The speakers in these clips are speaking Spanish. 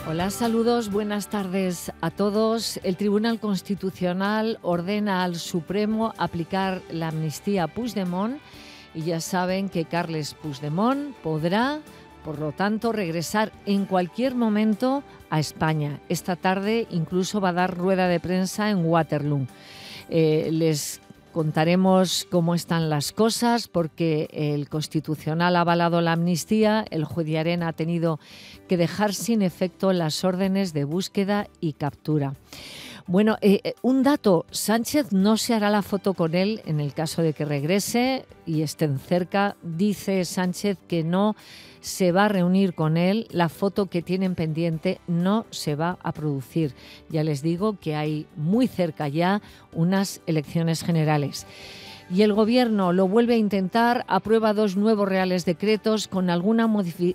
Hola, saludos, buenas tardes a todos. El Tribunal Constitucional ordena al Supremo aplicar la amnistía a Puigdemont y ya saben que Carles Puigdemont podrá, por lo tanto, regresar en cualquier momento a España. Esta tarde incluso va a dar rueda de prensa en Waterloo. Les contaremos cómo están las cosas porque el Constitucional ha avalado la amnistía, el juez de Llarena ha tenido que dejar sin efecto las órdenes de búsqueda y captura. Bueno, un dato, Sánchez no se hará la foto con él en el caso de que regrese y estén cerca. Dice Sánchez que no se va a reunir con él, la foto que tienen pendiente no se va a producir. Ya les digo que hay muy cerca ya unas elecciones generales. Y el Gobierno lo vuelve a intentar, aprueba 2 nuevos reales decretos con alguna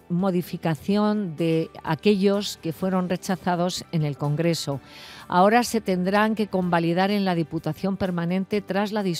modificación de aquellos que fueron rechazados en el Congreso. Ahora se tendrán que convalidar en la Diputación Permanente tras la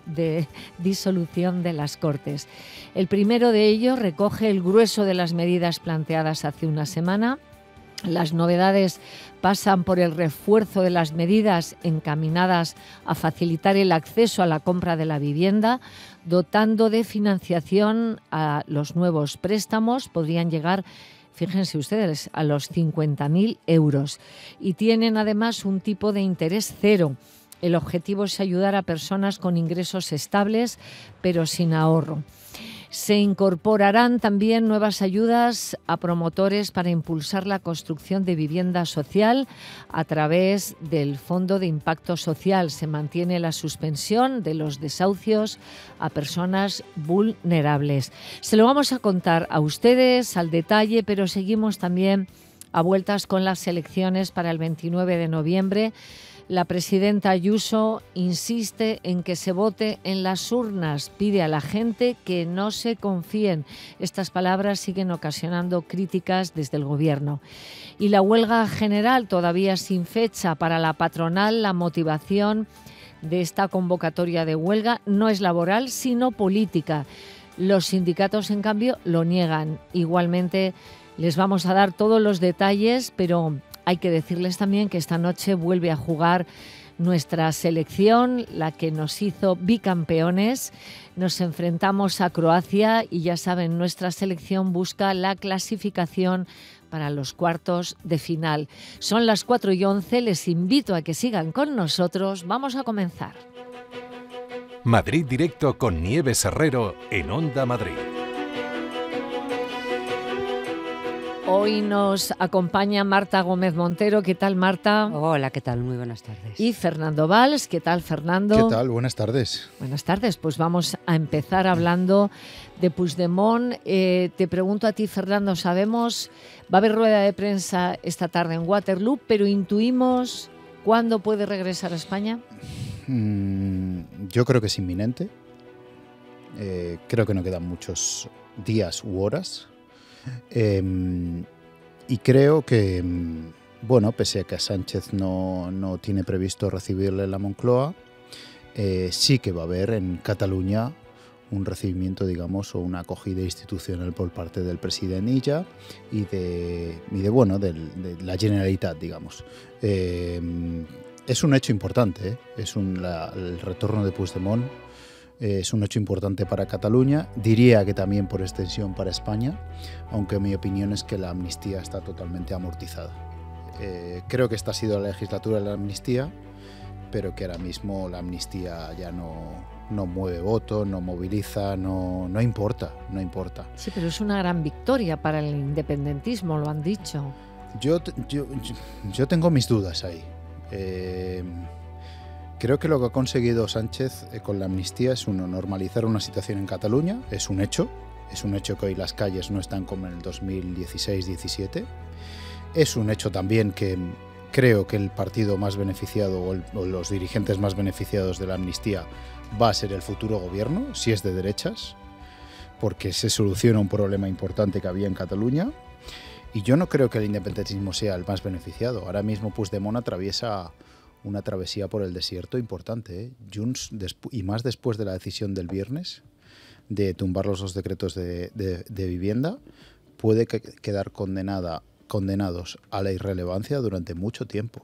disolución de las Cortes. El primero de ellos recoge el grueso de las medidas planteadas hace una semana. Las novedades pasan por el refuerzo de las medidas encaminadas a facilitar el acceso a la compra de la vivienda, dotando de financiación a los nuevos préstamos. Podrían llegar, fíjense ustedes, a los 50.000 euros. Y tienen además un tipo de interés cero. El objetivo es ayudar a personas con ingresos estables, pero sin ahorro. Se incorporarán también nuevas ayudas a promotores para impulsar la construcción de vivienda social a través del Fondo de Impacto Social. Se mantiene la suspensión de los desahucios a personas vulnerables. Se lo vamos a contar a ustedes al detalle, pero seguimos también a vueltas con las elecciones para el 29 de noviembre. La presidenta Ayuso insiste en que se vote en las urnas, pide a la gente que no se confíen. Estas palabras siguen ocasionando críticas desde el Gobierno. Y la huelga general todavía sin fecha para la patronal. La motivación de esta convocatoria de huelga no es laboral, sino política. Los sindicatos, en cambio, lo niegan. Igualmente, les vamos a dar todos los detalles, pero hay que decirles también que esta noche vuelve a jugar nuestra selección, la que nos hizo bicampeones. Nos enfrentamos a Croacia y ya saben, nuestra selección busca la clasificación para los cuartos de final. Son las 4:11, les invito a que sigan con nosotros. Vamos a comenzar. Madrid Directo con Nieves Herrero en Onda Madrid. Hoy nos acompaña Marta Gómez Montero. ¿Qué tal, Marta? Hola, ¿qué tal? Muy buenas tardes. Y Fernando Valls. ¿Qué tal, Fernando? ¿Qué tal? Buenas tardes. Buenas tardes. Pues vamos a empezar hablando de Puigdemont. Te pregunto a ti, Fernando, sabemos, va a haber rueda de prensa esta tarde en Waterloo, pero intuimos cuándo puede regresar a España. Yo creo que es inminente. Creo que no quedan muchos días u horas. Y creo que, bueno, pese a que Sánchez no tiene previsto recibirle en la Moncloa, sí que va a haber en Cataluña un recibimiento, digamos, o una acogida institucional por parte del presidente Illa y de la Generalitat, digamos. Es un hecho importante, el retorno de Puigdemont. Es un hecho importante para Cataluña, diría que también por extensión para España, aunque mi opinión es que la amnistía está totalmente amortizada. Creo que esta ha sido la legislatura de la amnistía, pero que ahora mismo la amnistía ya no mueve voto, no moviliza, no importa. Sí, pero es una gran victoria para el independentismo, lo han dicho. Yo tengo mis dudas ahí. Creo que lo que ha conseguido Sánchez con la amnistía es normalizar una situación en Cataluña. Es un hecho que hoy las calles no están como en el 2016-17. Es un hecho también que creo que el partido más beneficiado o los dirigentes más beneficiados de la amnistía va a ser el futuro gobierno, si es de derechas, porque se soluciona un problema importante que había en Cataluña. Y yo no creo que el independentismo sea el más beneficiado. Ahora mismo Puigdemont atraviesa una travesía por el desierto importante, ¿eh? Junts, y más después de la decisión del viernes de tumbar los 2 decretos de vivienda, puede quedar condenada condenados a la irrelevancia durante mucho tiempo.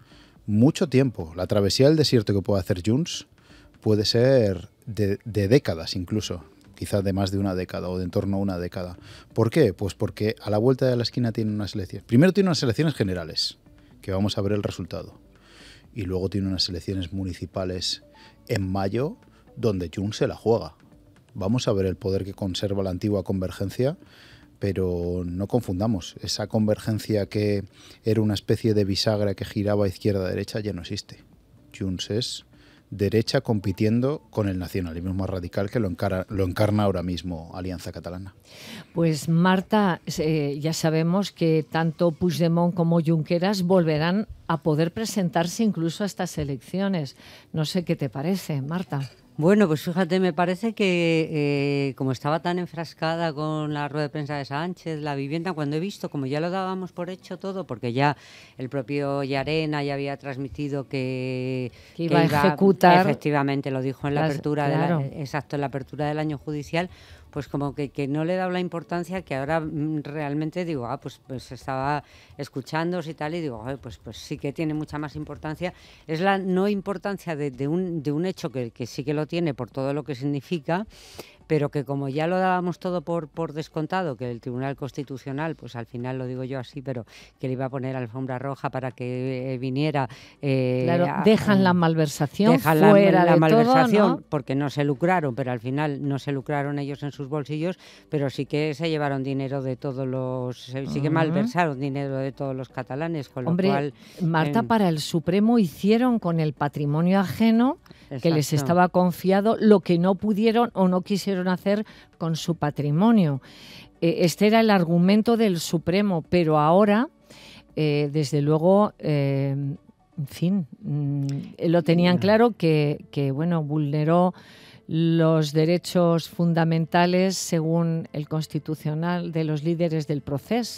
Mucho tiempo. La travesía del desierto que puede hacer Junts puede ser de décadas incluso, quizás de más de una década o de en torno a una década. ¿Por qué? Pues porque a la vuelta de la esquina tiene unas elecciones. Primero tiene unas elecciones generales, que vamos a ver el resultado. Y luego tiene unas elecciones municipales en mayo, donde Junts se la juega. Vamos a ver el poder que conserva la antigua convergencia, pero no confundamos. Esa convergencia que era una especie de bisagra que giraba izquierda-derecha ya no existe. Junts es derecha compitiendo con el nacionalismo más radical que lo encarna ahora mismo Alianza Catalana. Pues Marta, ya sabemos que tanto Puigdemont como Junqueras volverán a poder presentarse incluso a estas elecciones. No sé qué te parece, Marta. Bueno, pues fíjate, me parece que como estaba tan enfrascada con la rueda de prensa de Sánchez, la vivienda, cuando he visto, como ya lo dábamos por hecho todo, porque ya el propio Llarena ya había transmitido que iba a ejecutar. Efectivamente, lo dijo en la apertura, claro. en la apertura del año judicial, pues como que no le he dado la importancia que ahora realmente digo, pues estaba escuchándos y tal, y digo, pues sí que tiene mucha más importancia. Es la no importancia de un hecho que sí que lo tiene por todo lo que significa, pero que como ya lo dábamos todo por descontado, que el Tribunal Constitucional, pues al final lo digo yo así, pero que le iba a poner alfombra roja para que viniera... claro, dejan la malversación dejan fuera la de malversación, todo, ¿no? porque no se lucraron, pero al final no se lucraron ellos en sus bolsillos, pero sí que se llevaron dinero de todos los... sí que malversaron dinero de todos los catalanes, con Hombre, lo cual... Marta, para el Supremo hicieron con el patrimonio ajeno que les Exacto. estaba confiado lo que no pudieron o no quisieron hacer con su patrimonio. Este era el argumento del Supremo, pero ahora, desde luego, en fin, lo tenían claro que bueno, vulneró los derechos fundamentales según el Constitucional de los líderes del proceso.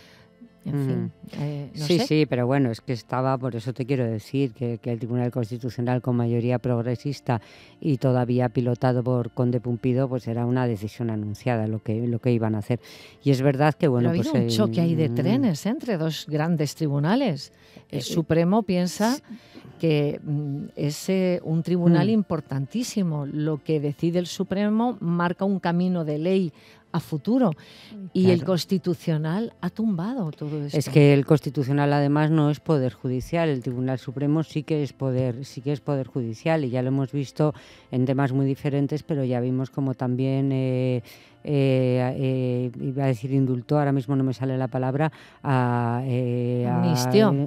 En fin, no sé. Sí, pero bueno, es que estaba, por eso te quiero decir, que el Tribunal Constitucional con mayoría progresista y todavía pilotado por Conde Pumpido, pues era una decisión anunciada lo que iban a hacer. Y es verdad que, bueno, pero ha habido un choque ahí de trenes entre dos grandes tribunales. El Supremo piensa que es un tribunal importantísimo. Lo que decide el Supremo marca un camino de ley a futuro. Y claro. El Constitucional ha tumbado todo esto. Es que el Constitucional además no es poder judicial, el Tribunal Supremo sí que es poder judicial, y ya lo hemos visto en temas muy diferentes, pero ya vimos como también iba a decir indultó, ahora mismo no me sale la palabra,